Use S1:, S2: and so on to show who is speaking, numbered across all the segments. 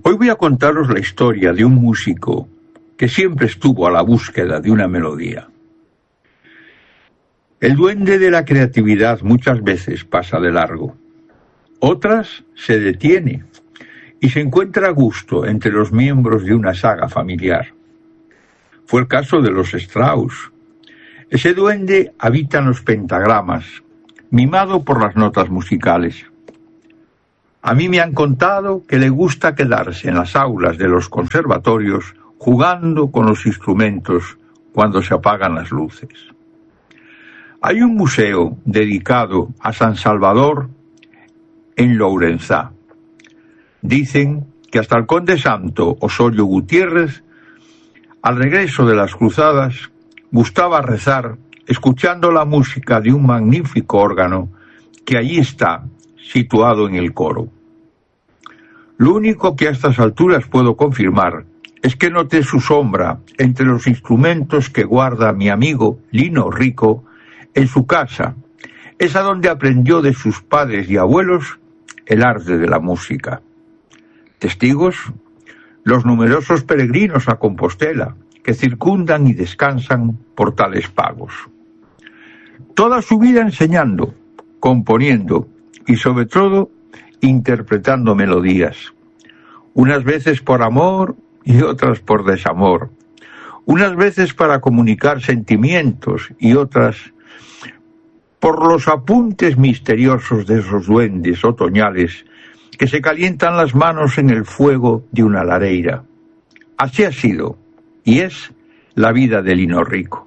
S1: Hoy voy a contaros la historia de un músico que siempre estuvo a la búsqueda de una melodía. El duende de la creatividad muchas veces pasa de largo, otras se detiene y se encuentra a gusto entre los miembros de una saga familiar. Fue el caso de los Strauss. Ese duende habita en los pentagramas, mimado por las notas musicales. A mí me han contado que le gusta quedarse en las aulas de los conservatorios jugando con los instrumentos cuando se apagan las luces. Hay un museo dedicado a San Salvador en Lourenzá. Dicen que hasta el conde santo Osorio Gutiérrez, al regreso de las cruzadas, gustaba rezar escuchando la música de un magnífico órgano que allí está, situado en el coro. Lo único que a estas alturas puedo confirmar es que noté su sombra entre los instrumentos que guarda mi amigo Lino Rico en su casa, esa donde aprendió de sus padres y abuelos el arte de la música. Testigos, los numerosos peregrinos a Compostela que circundan y descansan por tales pagos. Toda su vida enseñando, componiendo y sobre todo interpretando melodías, unas veces por amor y otras por desamor, unas veces para comunicar sentimientos y otras por los apuntes misteriosos de esos duendes otoñales que se calientan las manos en el fuego de una lareira. Así ha sido y es la vida de Lino Rico.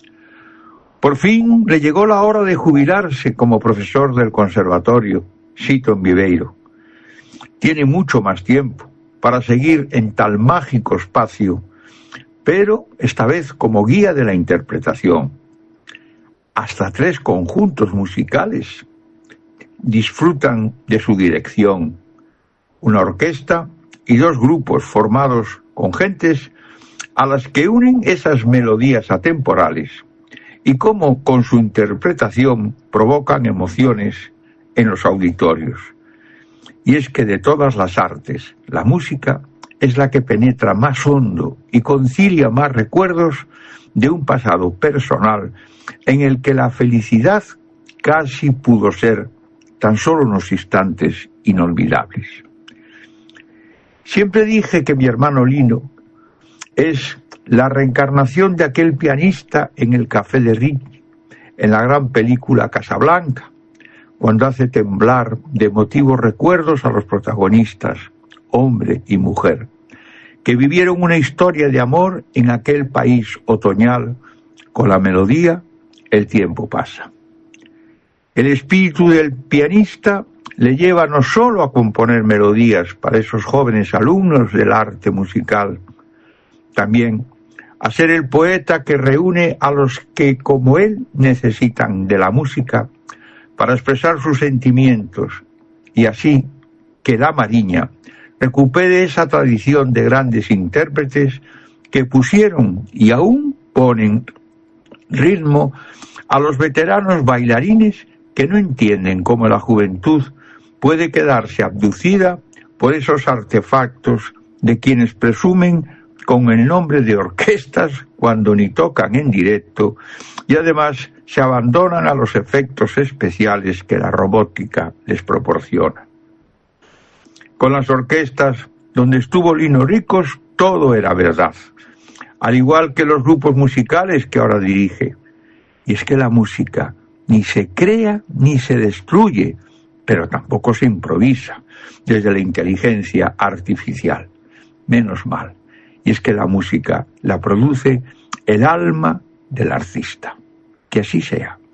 S1: Por fin le llegó la hora de jubilarse como profesor del conservatorio, sito en Viveiro. Tiene mucho más tiempo para seguir en tal mágico espacio, pero esta vez como guía de la interpretación. Hasta 3 conjuntos musicales disfrutan de su dirección, una orquesta y 2 grupos formados con gentes a las que unen esas melodías atemporales y cómo con su interpretación provocan emociones en los auditorios. Y es que de todas las artes, la música es la que penetra más hondo y concilia más recuerdos de un pasado personal en el que la felicidad casi pudo ser tan solo unos instantes inolvidables. Siempre dije que mi hermano Lino es la reencarnación de aquel pianista en el Café de Ritchie, en la gran película Casablanca, cuando hace temblar de emotivos recuerdos a los protagonistas, hombre y mujer, que vivieron una historia de amor en aquel país otoñal con la melodía El tiempo pasa. El espíritu del pianista le lleva no solo a componer melodías para esos jóvenes alumnos del arte musical, también a ser el poeta que reúne a los que, como él, necesitan de la música para expresar sus sentimientos, y así que la Mariña recupere esa tradición de grandes intérpretes que pusieron y aún ponen ritmo a los veteranos bailarines que no entienden cómo la juventud puede quedarse abducida por esos artefactos de quienes presumen con el nombre de orquestas cuando ni tocan en directo y además se abandonan a los efectos especiales que la robótica les proporciona. Con las orquestas donde estuvo Lino Rico todo era verdad, al igual que los grupos musicales que ahora dirige. Y es que la música ni se crea ni se destruye, pero tampoco se improvisa desde la inteligencia artificial. Menos mal. Y es que la música la produce el alma del artista. Que así sea.